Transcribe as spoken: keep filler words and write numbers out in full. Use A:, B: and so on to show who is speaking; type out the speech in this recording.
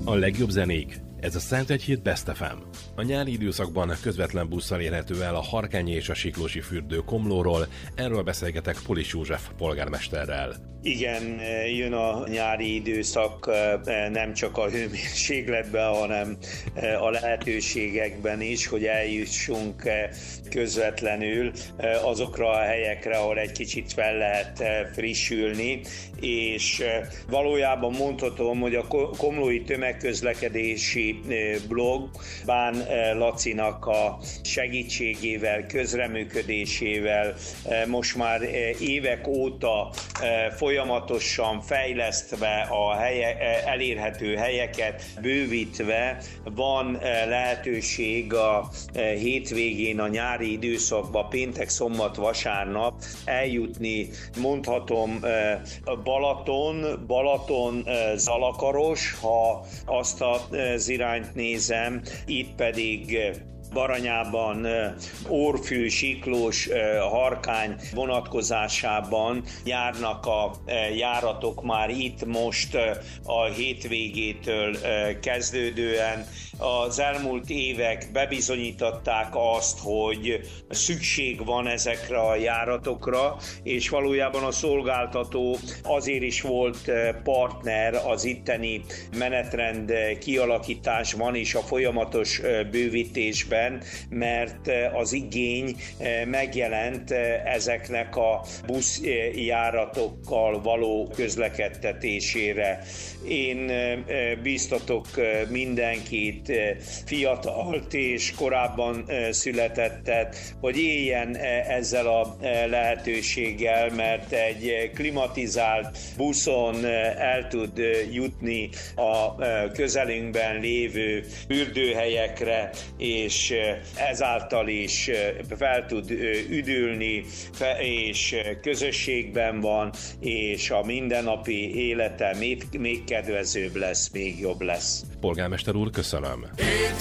A: A legjobb zenék. Ez a Szent Egy Hét Best ef em. A nyári időszakban közvetlen busszal érhető el a Harkányi és a Siklósi fürdő Komlóról, erről beszélgetek Polics József polgármesterrel.
B: Igen, jön a nyári időszak nem csak a hőmérsékletben, hanem a lehetőségekben is, hogy eljussunk közvetlenül azokra a helyekre, ahol egy kicsit fel lehet frissülni, és valójában mondhatom, hogy a komlói tömegközlekedési blog Bán Lacinak a segítségével, közreműködésével most már évek óta folyamatosan fejlesztve a helye, elérhető helyeket, bővítve van lehetőség a hétvégén, a nyári időszakban, péntek, szombat, vasárnap eljutni, mondhatom, Balaton, Balaton, Zalakaros, ha azt az irányt nézem, itt pedig Baranyában, Orfű, Siklós, Harkány vonatkozásában járnak a járatok már itt most a hétvégétől kezdődően. Az elmúlt évek bebizonyították azt, hogy szükség van ezekre a járatokra, és valójában a szolgáltató azért is volt partner az itteni menetrend kialakításban és a folyamatos bővítésben, mert az igény megjelent ezeknek a buszjáratokkal való közlekedtetésére. Én bíztatok mindenkit, fiatalt és korábban születettet, hogy éljen ezzel a lehetőséggel, mert egy klimatizált buszon el tud jutni a közelünkben lévő fürdőhelyekre, és ezáltal is fel tud üdülni, és közösségben van, és a mindennapi élete még, még kedvezőbb lesz, még jobb lesz.
A: Polgármester úr, köszönöm.
C: Hét